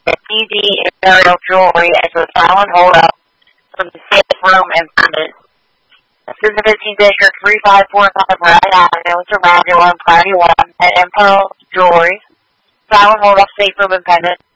CD Imperial Jewelry as a silent holdup from the safe room and funded. This is the 15th District, 3545 Rhode Avenue, Toronto, 121, at Imperial Jewelry. Silent holdup, safe room and pendant.